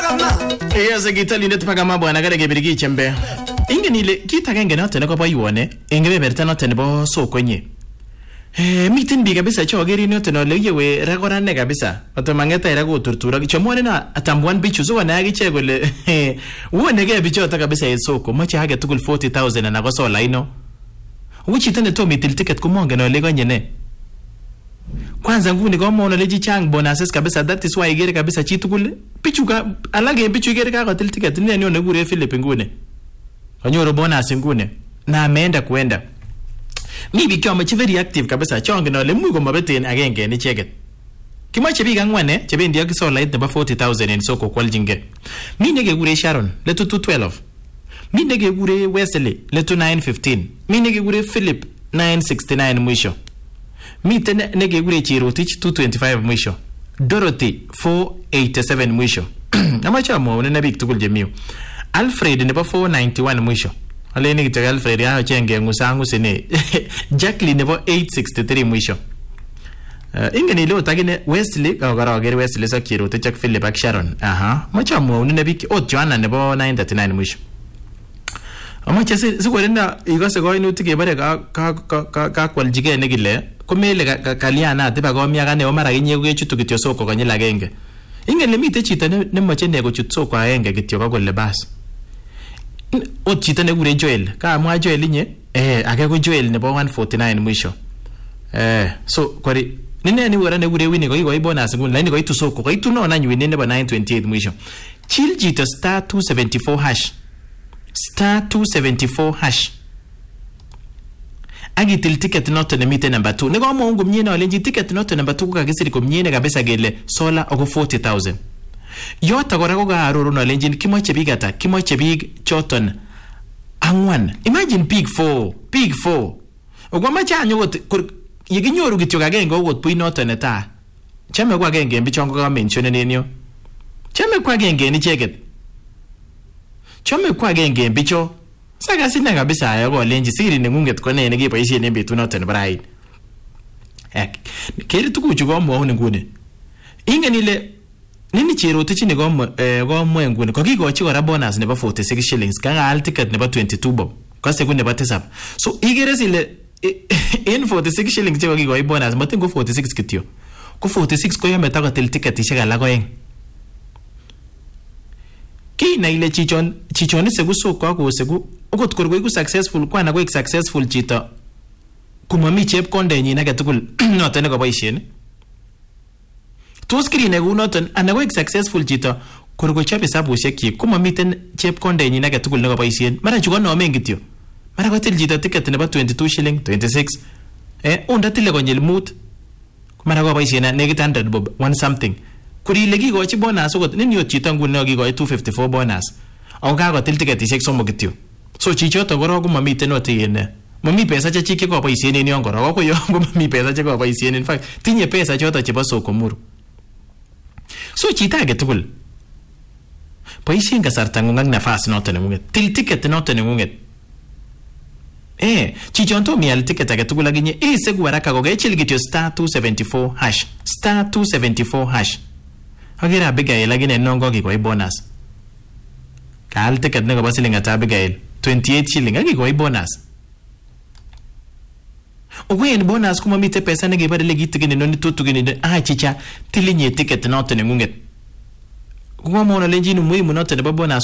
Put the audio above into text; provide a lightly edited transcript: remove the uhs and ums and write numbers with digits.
Ese kitalindet pa kama bwana kale kebiriki chembe. Ingen ile kit agenge noton ko boyone engebeberta noton nebo soko nye. Miten biik kabisa chokeri noton ole yewe rakorane kabisa. Otomangeta ira koturtura kichomone na atambuan bichu so na agiche kole uonege bichota kabisa e soko moche age tugul 40,000 na kosola ino. Uchiitane to mitil ticket kumongen ole konye ne. Kwanza nguni kama unaleji chang bonuses kabisa, that is why igere kabisa chitugul bichu ka alage bichu igere ka hotel ticket nini one gure Philip ngune kanyoro bonus ngune na ameenda kuenda mi bikyo amachi very active kabisa chonge no le mugo mabeten agenge ni cheket kimoche biga ngwane chebendi akisola it nebo 40,000 en soko kwaljinge mi nege gure Sharon letu 212 mi nege gure Wesley letu 915 mi nege gure Philip 969 mwisho Miten nege gure Chirotich 225 mwisho. Dorothy 487 mwisho. Amacha mo na big tugul jemiu. Alfred nebo 491 mwisho. Ale ni kitaka Alfred ya chenge ngusangu sine. Jacqueline nebo 863 mwisho. Ingeni leo tagine Wesley gara gere Wesley sa Chirotich ak Philip ak Sharon. Aha. Macha mo na big Joanna nebo 939 mwisho. Amacha sikwenda igase goinuti kebare ka kwaljige negile komele kaliana tiba gomia gane omara ginye gechutu kityo soko konyil agenge ingele mite chito ne moche ne gochut soko agenge kityo kakole bas ot chito ne gure Joel ka mwa Joel inye age go Joel nebo 149 mwisho so kwari nine ni wora ne gure wini ko bonus ngun line ko itu soko ko itu no na nywi nebo 928 mwisho chill jito star 274 hash star 274 hash agitil ticket note ne mite number 2 nego mo ngumnyene olenji ticket note number 2 kagisiri komnyene kabisa gele sola ogo 40,000 yota gora ko gaaroro no olenji kimoche bigata kimoche big choton angwan imagine big 4 ogwa macha anyogot yiginyoru kityo agenge ogot pui note neta cheme kwa agenge mbichongo ka mention nenyo cheme kwa agenge ni cheket cheme kwa agenge mbicho Saka sina kabisa ayo lenji siri ningunget kone nege paishe nembe tunoten bride. Keri tukuchu go mo ngune. Inge nile nini Chirotich ni go mo ngune. Ko kigochi kora bonus nebo 46 shillings kanga al ticket nebo 22 bob. Ko sekunde nebo 7. So igere sile in 46 shillings chego kigo bonus matin go 46 kityo. Ko 46 ko yameta ko tel ticket ishega la goeng. Ki na ile chichon segu soko ko segu okot korgo iku successful kwa na go successful chito kumami chep konde nyi na gatukul noten ko boisien to screen egu noten ana go successful chito korgo chep hesabushek ki kumami ten chep konde nyi na gatukul ne ko boisien mara chuko no mengityo mara ko til chito ticket nebo 22 shilling 26 onda tile konyil mut mara ko boisien na negit 100 bob one something kuri legi go chi bonus okot nini yo chito ngune gi go 254 bonus au ga go til ticket ishek somo kityo so chichoto goro ko mamite note yene mami pesa che chike ko boisien ni ngoro ko yo mami pesa che ko boisien in fact tinye pesa choto chebo soko muru so chita ge tugul boisien kasarta ngung nafas note ngung til ticket note ngung chichonto mi al ticket age tugul aginye segu waraka go ge chilgityo star 274 hash star 274 hash agira Abigail agine nongo gi ko bonus kal ticket ne go basiling ata Abigail 28 shilling agi go bonus ogwen bonus kuma mite pesa ne ge badele gitigine no ni tutugine chicha tilinye ticket note ne ngunget kuma mo na lenji no muhimu note ne bonus